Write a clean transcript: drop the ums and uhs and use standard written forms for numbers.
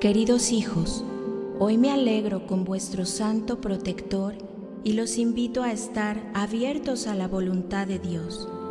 Queridos hijos, hoy me alegro con vuestro santo protector y los invito a estar abiertos a la voluntad de Dios.